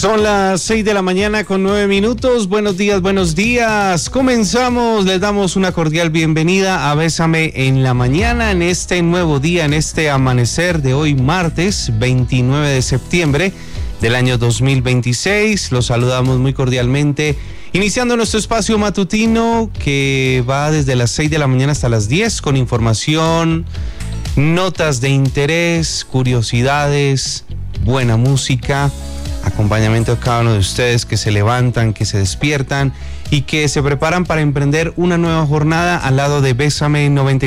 Son las 6 de la mañana con 9 minutos. Buenos días, buenos días. Comenzamos, les damos una cordial bienvenida a Bésame en la Mañana en este nuevo día, en este amanecer de hoy martes 29 de septiembre del año 2026. Los saludamos muy cordialmente, iniciando nuestro espacio matutino que va desde las 6 de la mañana hasta las 10 con información, notas de interés, curiosidades, buena música, acompañamiento de cada uno de ustedes que se levantan, que se despiertan y que se preparan para emprender una nueva jornada al lado de Bésame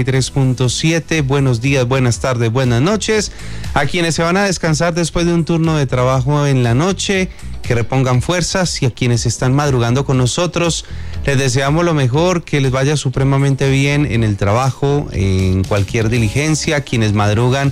93.7. Buenos días, buenas tardes, buenas noches. A quienes se van a descansar después de un turno de trabajo en la noche, que repongan fuerzas, y a quienes están madrugando con nosotros, les deseamos lo mejor, que les vaya supremamente bien en el trabajo, en cualquier diligencia, quienes madrugan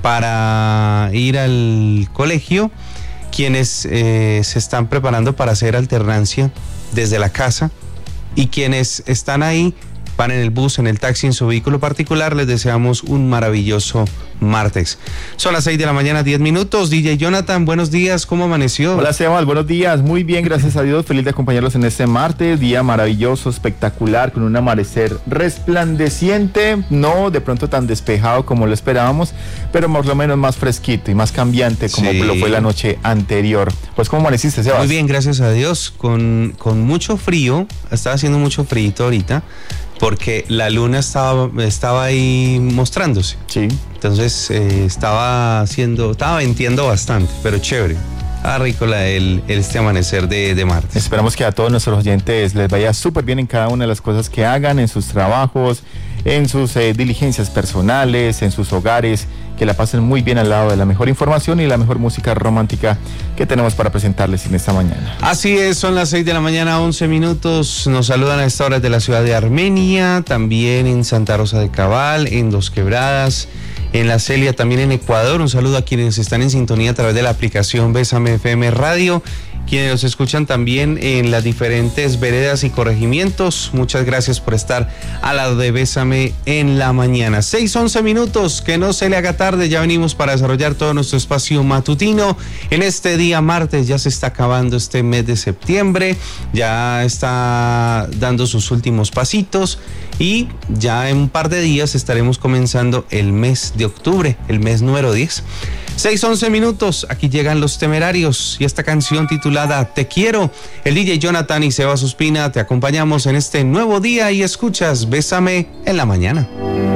para ir al colegio, quienes se están preparando para hacer alternancia desde la casa y quienes están ahí, van en el bus, en el taxi, en su vehículo particular, les deseamos un maravilloso martes. Son las 6 de la mañana, 10 minutos. DJ Jonathan, buenos días, ¿cómo amaneció? Hola Sebas, buenos días, muy bien, gracias a Dios, feliz de acompañarlos en este martes, día maravilloso, espectacular, con un amanecer resplandeciente, no de pronto tan despejado como lo esperábamos, pero por lo menos más fresquito y más cambiante como lo fue la noche anterior. Pues, ¿cómo amaneciste, Sebas? Muy bien, gracias a Dios, con mucho frío, estaba haciendo mucho frío ahorita, porque la luna estaba ahí mostrándose. Sí. Entonces estaba venteando bastante, pero chévere. Rico este amanecer de martes. Esperamos que a todos nuestros oyentes les vaya súper bien en cada una de las cosas que hagan, en sus trabajos, en sus diligencias personales, en sus hogares, que la pasen muy bien al lado de la mejor información y la mejor música romántica que tenemos para presentarles en esta mañana. Así es, son las 6 de la mañana, 11 minutos. Nos saludan a esta hora de la ciudad de Armenia, también en Santa Rosa de Cabal, en Dos Quebradas, en La Celia, también en Ecuador. Un saludo a quienes están en sintonía a través de la aplicación Bésame FM Radio, quienes nos escuchan también en las diferentes veredas y corregimientos. Muchas gracias por estar al lado de Bésame en la Mañana. 6:11 minutos, que no se le haga tarde, ya venimos para desarrollar todo nuestro espacio matutino. En este día martes ya se está acabando este mes de septiembre, ya está dando sus últimos pasitos y ya en un par de días estaremos comenzando el mes de octubre, el mes número 10. 6:11 minutos, aquí llegan Los Temerarios y esta canción titulada Te Quiero. El DJ Jonathan y Sebas Ospina te acompañamos en este nuevo día y escuchas Bésame en la Mañana.